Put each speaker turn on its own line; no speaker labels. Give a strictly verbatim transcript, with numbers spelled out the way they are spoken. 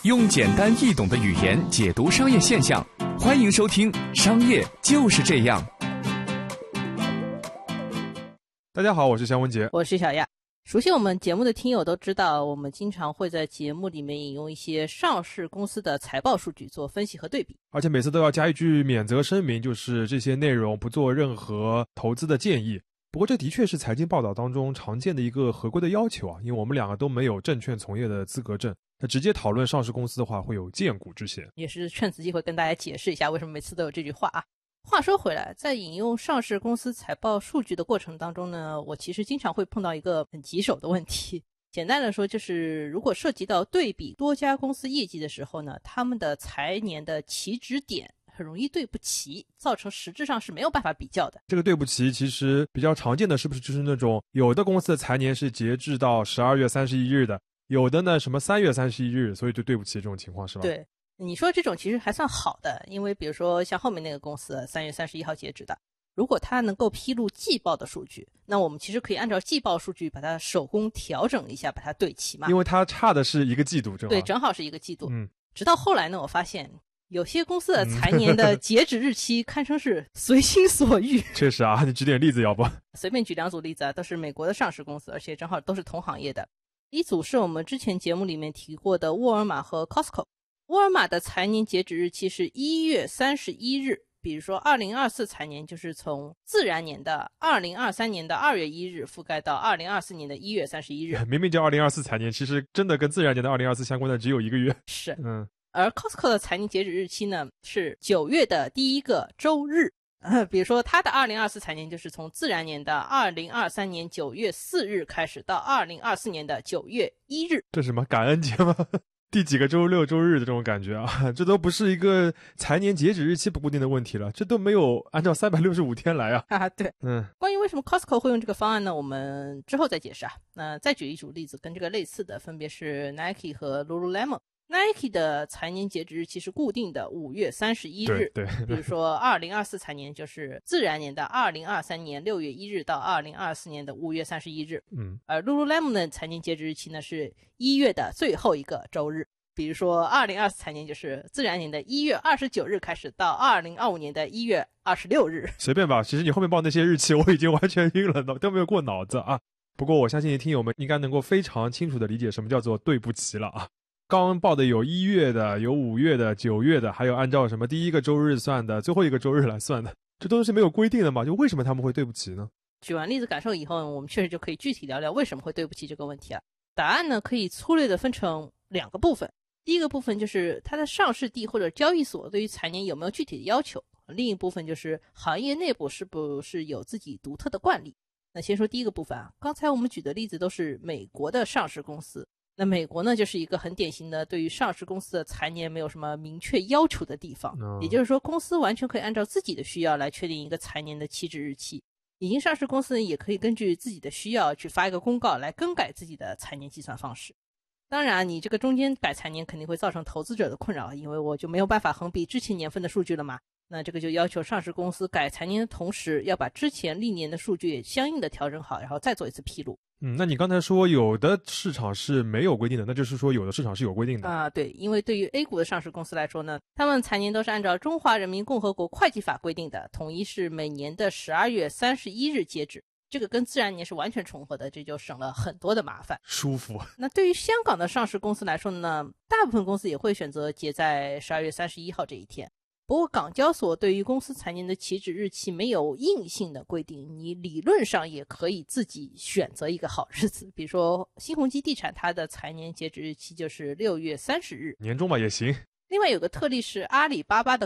用简单易懂的语言解读商业现象，欢迎收听《商业就是这样》。
大家好，我是肖文杰，
我是小亚。熟悉我们节目的听友都知道，我们经常会在节目里面引用一些上市公司的财报数据做分析和对比，
而且每次都要加一句免责声明，就是这些内容不做任何投资的建议。不过这的确是财经报道当中常见的一个合规的要求啊，因为我们两个都没有证券从业的资格证，那直接讨论上市公司的话会有见股之嫌。
也是趁此机会跟大家解释一下为什么每次都有这句话啊。话说回来，在引用上市公司财报数据的过程当中呢，我其实经常会碰到一个很棘手的问题。简单的说，就是如果涉及到对比多家公司业绩的时候呢，他们的财年的起止点很容易对不齐，造成实质上是没有办法比较的。
这个对不齐其实比较常见的是不是就是那种有的公司的财年是截至到十二月三十一日的，有的呢什么三月三十一日，所以就对不起这种情况是吧？
对，你说这种其实还算好的，因为比如说像后面那个公司三月三十一号截止的，如果它能够披露季报的数据，那我们其实可以按照季报数据把它手工调整一下，把它对齐嘛。
因为它差的是一个季度，正好
对，正好是一个季度。
嗯，
直到后来呢，我发现有些公司的财年的截止日期堪称是随心所欲。
确实啊，你举点例子要不？
随便举两组例子啊，都是美国的上市公司，而且正好都是同行业的。一组是我们之前节目里面提过的沃尔玛和 Costco。沃尔玛的财年截止日期是一月三十一日，比如说二零二四财年就是从自然年的二零二三年的二月一日覆盖到二零二四年的一月三十一日。
明明叫二零二四财年，其实真的跟自然年的二零二四相关的只有一个月。
是，
嗯。
而 Costco 的财年截止日期呢是九月的第一个周日，呃，比如说它的二零二四财年就是从自然年的二零二三年九月四日开始到二零二四年的九月一日。
这什么感恩节吗？第几个周六周日的这种感觉啊，这都不是一个财年截止日期不固定的问题了，这都没有按照三百六十五天来啊。
啊，对，
嗯，
关于为什么 Costco 会用这个方案呢，我们之后再解释啊。那再举一组例子跟这个类似的，分别是 Nike 和 Lululemon。Nike 的财年截止日期是固定的五月三十一日，
对对，
比如说二零二四财年就是自然年的二零二三年六月一日到二零二四年的五月三十一日。
嗯，
而 Lululemon 的财年截止日期呢是一月的最后一个周日，比如说二零二四财年就是自然年的一月二十九日开始到二零二五年的一月二十六日。
随便吧，其实你后面报那些日期我已经完全晕了，都没有过脑子啊。不过我相信听友们应该能够非常清楚的理解什么叫做对不齐了啊。刚刚报的有一月的，有五月的，九月的，还有按照什么第一个周日算的，最后一个周日来算的，这都是没有规定的嘛，就为什么他们会对不齐呢？
举完例子感受以后，我们确实就可以具体聊聊为什么会对不起这个问题啊。答案呢可以粗略的分成两个部分，第一个部分就是它的上市地或者交易所对于财年有没有具体的要求，另一部分就是行业内部是不是有自己独特的惯例。那先说第一个部分啊，刚才我们举的例子都是美国的上市公司，那美国呢就是一个很典型的对于上市公司的财年没有什么明确要求的地方，
嗯，
也就是说公司完全可以按照自己的需要来确定一个财年的起止日期，已经上市公司呢也可以根据自己的需要去发一个公告来更改自己的财年计算方式。当然你这个中间改财年肯定会造成投资者的困扰，因为我就没有办法横比之前年份的数据了嘛，那这个就要求上市公司改财年的同时要把之前历年的数据也相应的调整好，然后再做一次披露。
嗯，那你刚才说有的市场是没有规定的，那就是说有的市场是有规定的
啊？对，因为对于 A 股的上市公司来说呢，他们财年都是按照中华人民共和国会计法规定的，统一是每年的十二月三十一日截止，这个跟自然年是完全重合的，这就省了很多的麻烦，
舒服。
那对于香港的上市公司来说呢，大部分公司也会选择结在十二月三十一号这一天。不过港交所对于公司财年的起止日期没有硬性的规定，你理论上也可以自己选择一个好日子，比如说新鸿基地产它的财年截止日期就是六月三十日，
年终吧也行。
另外有个特例是阿里巴巴的